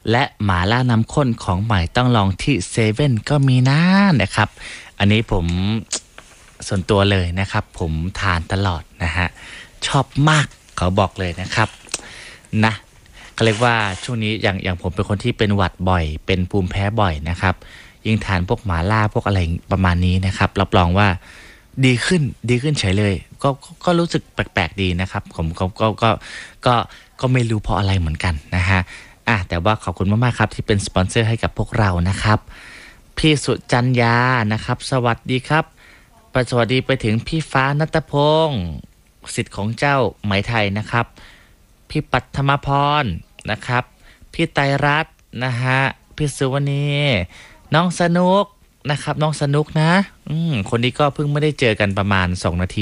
และหม่าล่าน้ำข้นของใหม่ต้องลองที่เซเว่นก็มีนะนะครับอันนี้ผมส่วนตัวเลยนะครับผมทานตลอดนะฮะชอบมากเขาบอกเลยนะครับนะเขาเรียกว่าช่วงนี้อย่างผมเป็นคนที่เป็นหวัดบ่อยเป็นภูมิแพ้บ่อยนะครับยิ่งทานพวกหม่าล่าพวกอะไรประมาณนี้นะครับรับรองว่าดีขึ้นเฉยเลยก็รู้สึกแปลกๆดีนะครับผมก็ไม่รู้เพราะอะไรเหมือนกันนะฮะแต่ว่าขอบคุณมากๆครับที่เป็นสปอนเซอร์ให้กับพวกเรานะครับพี่สุจัญญานะครับสวัสดีครับสวัสดีไปถึงพี่ฟ้าณัฐพงศ์ศิษย์ของเจ้าไหมไทยนะครับพี่ปัทมพรนะครับพี่ไตรรัตน์นะฮะพี่สุวรรณีน้องสนุกนะครับน้องสนุกนะคนนี้ก็เพิ่งไม่ได้เจอกันประมาณ2 นาที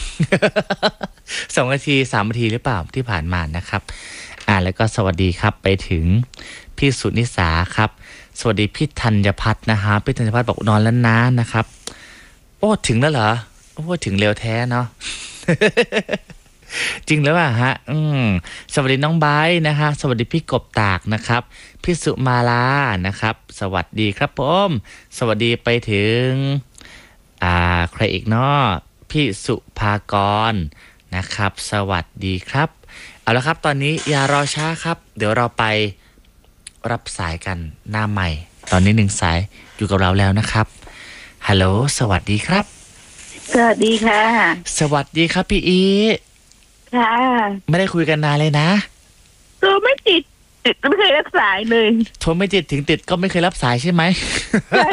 2 นาที3 นาทีหรือเปล่าที่ผ่านมานะครับแล้วก็สวัสดีครับไปถึงพี่สุนิสาครับสวัสดีพี่ธัญพัฒน์นะฮะพี่ธัญพัฒน์บอกนอนแล้วนะนะครับโอ้ถึงแล้วเหรอโอ้ถึงเร็วแท้เนาะ จริงแล้วอ่ะฮะสวัสดีน้องไบร์ทนะฮะสวัสดีพี่กบตากนะครับพี่สุมาลานะครับสวัสดีครับผมสวัสดีไปถึงใครอีกเนาะพี่สุภากรนะครับสวัสดีครับเอาละครับตอนนี้อย่ารอช้าครับเดี๋ยวเราไปรับสายกันหน้าใหม่ตอนนี้1 สายอยู่กับเราแล้วนะครับฮัลโหลสวัสดีครับสวัสดีค่ะสวัสดีครับพี่อีค่ะไม่ได้คุยกันนานเลยนะโทรไม่ติดไม่เคยรับสายเลยโทรไม่ติดถึงติดก็ไม่เคยรับสายใช่ไหมใช่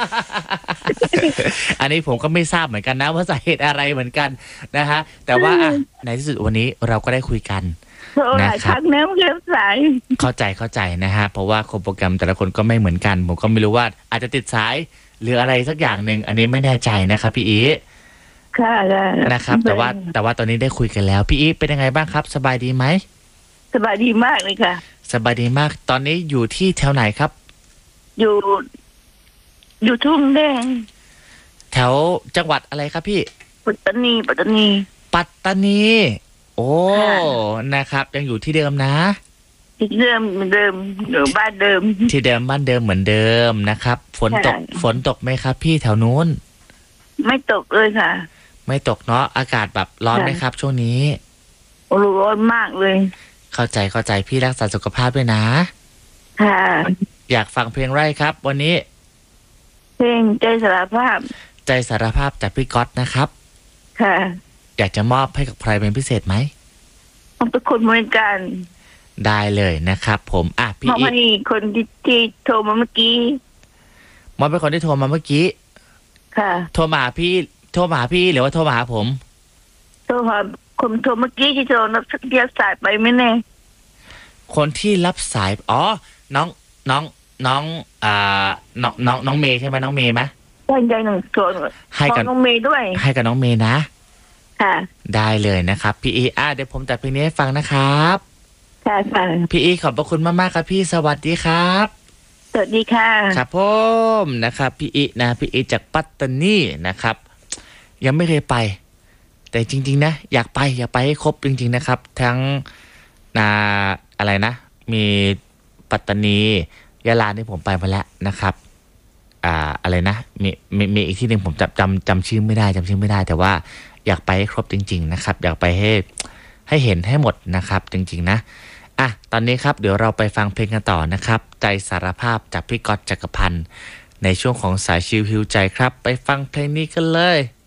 อันนี้ผมก็ไม่ทราบเหมือนกันนะว่าสาเหตุอะไรเหมือนกันนะฮะแต่ว่าในที่สุดวันนี้เราก็ได้คุยกันโทรหลายครั้งแล้วไม่เคยรับสายเข้าใจนะฮะเพราะว่าโปรแกรมแต่ละคนก็ไม่เหมือนกันผมก็ไม่รู้ว่าอาจจะติดสายหรืออะไรสักอย่างหนึ่งอันนี้ไม่แน่ใจนะครับพี่อีค่ะนะครับแต่ว่าตอนนี้ได้คุยกันแล้วพี่อีเป็นยังไงบ้างครับสบายดีไหมสบายดีมากเลยค่ะสบายดีมากตอนนี้อยู่ที่แถวไหนครับอยู่ทุ่งแดงแถวจังหวัดอะไรครับพี่ปัตตานีโอ้นะครับยังอยู่ที่เดิมนะที่เดิมอยู่บ้านเดิมที่เดิมบ้านเดิมเหมือนเดิมนะครับฝนตกไหมครับพี่แถวนู้นไม่ตกเลยค่ะไม่ตกเนาะอากาศแบบร้อนไหมครับช่วงนี้ร้อนมากเลยเข้าใจพี่รักษาสุขภาพด้วยนะค่ะอยากฟังเพลงไรครับวันนี้เพลงใจสารภาพจากพี่ก๊อตนะครับค่ะอยากจะมอบให้กับใครเป็นพิเศษไหมผมเป็นคนเหมือนกันได้เลยนะครับผมพี่อีกคนที่โทรมาเมื่อกี้มอบเป็นคนที่โทรมาเมื่อกี้ค่ะโทรมาหาพี่หรือว่าโทรมาหาผมโทรมาคนโทรเมื่อกี้ที่โทรรับสายไปไม่แน่คนที่รับสายน้องเมย์ใช่ไหมน้องเมย์ไหมใจหนึ่งส่วนให้กับน้องเมย์ด้วยให้กับน้องเมย์นะค่ะได้เลยนะครับพี่อีเดี๋ยวผมจัดเพลงนี้ให้ฟังนะครับค่ะพี่อีขอบพระคุณมากๆครับพี่สวัสดีครับสวัสดีค่ะครับผมนะครับพี่อีพี่อีจากปัตตานีนะครับยังไม่เคยไปแต่จริงๆนะอยากไปให้ครบจริงๆนะครับทั้งอะไรนะมีปัตตานียะลาที่ผมไปมาแล้วนะครับอะไรนะมีอีกที่หนึ่งผมจำชื่อไม่ได้แต่ว่าอยากไปให้ครบจริงๆนะครับอยากไปให้เห็นให้หมดนะครับจริงๆนะตอนนี้ครับเดี๋ยวเราไปฟังเพลงกันต่อนะครับใจสารภาพจากพี่ก๊อตจักรพันธ์ในช่วงของสายชิลฮิวใจครับไปฟังเพลงนี้กันเลย